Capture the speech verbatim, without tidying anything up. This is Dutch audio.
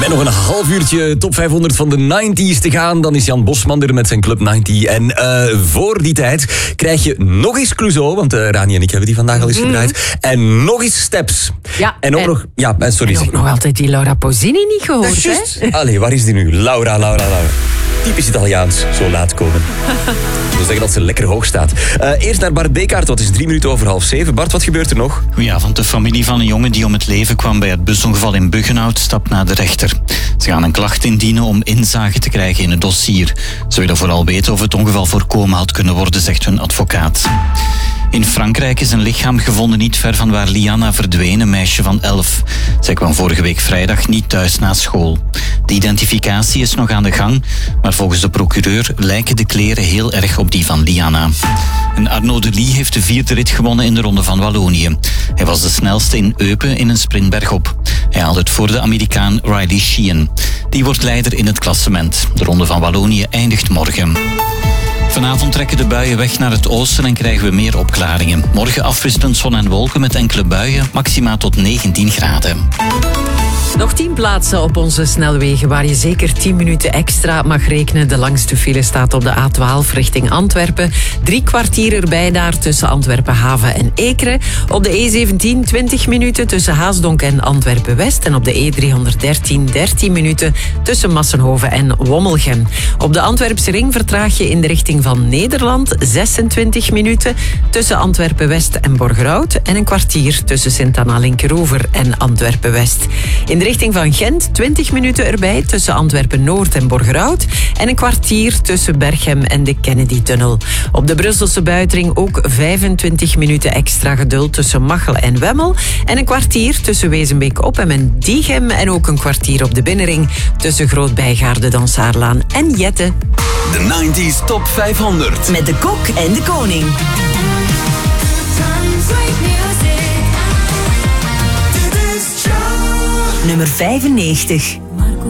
Met nog een half uurtje top vijfhonderd van de nineties te gaan. Dan is Jan Bosman er met zijn Club negentig. En uh, voor die tijd krijg je nog eens Clouseau. Want uh, Rani en ik hebben die vandaag al eens gedraaid. Mm. En nog eens Steps. Ja, en ook en, nog... Ja, sorry. En ook nog altijd die Laura Pausini niet gehoord, hè? Allee, waar is die nu? Laura, Laura, Laura. Typisch Italiaans, zo laat komen. Dat wil zeggen dat ze lekker hoog staat. Uh, eerst naar Bart Bekaert, wat is drie minuten over half zeven. Bart, wat gebeurt er nog? Goedenavond. De familie van een jongen die om het leven kwam bij het busongeval in Buggenhout stapt naar de rechter. Ze gaan een klacht indienen om inzage te krijgen in het dossier. Ze willen vooral weten of het ongeval voorkomen had kunnen worden, zegt hun advocaat. In Frankrijk is een lichaam gevonden niet ver van waar Liana verdween, een meisje van elf. Zij kwam vorige week vrijdag niet thuis na school. De identificatie is nog aan de gang, maar volgens de procureur lijken de kleren heel erg op die van Liana. En Arnaud Delis heeft de vierde rit gewonnen in de Ronde van Wallonië. Hij was de snelste in Eupen in een sprint bergop. Hij haalde het voor de Amerikaan Riley Sheehan. Die wordt leider in het klassement. De Ronde van Wallonië eindigt morgen. Vanavond trekken de buien weg naar het oosten en krijgen we meer opklaringen. Morgen afwisselend zon en wolken met enkele buien, maxima tot negentien graden. Nog tien plaatsen op onze snelwegen waar je zeker tien minuten extra mag rekenen. De langste file staat op de A twaalf richting Antwerpen. Drie kwartier erbij daar tussen Antwerpen Haven en Ekeren. Op de E zeventien twintig minuten tussen Haasdonk en Antwerpen West. En op de E driehonderddertien dertien minuten tussen Massenhoven en Wommelgem. Op de Antwerpse ring vertraag je in de richting van Nederland zesentwintig minuten tussen Antwerpen West en Borgerhout. En een kwartier tussen Sint-Anna-Linkeroever en Antwerpen West. In de richting van Gent twintig minuten erbij tussen Antwerpen Noord en Borgerhout. En een kwartier tussen Berchem en de Kennedy-tunnel. Op de Brusselse buitenring ook vijfentwintig minuten extra geduld tussen Machelen en Wemmel. En een kwartier tussen Wezenbeek-Oppem en Diegem. En ook een kwartier op de binnenring tussen Groot-Bijgaarde, Dansaarlaan en Jette. De nineties Top vijfhonderd. Met de Kok en de Koning. Nummer vijfennegentig.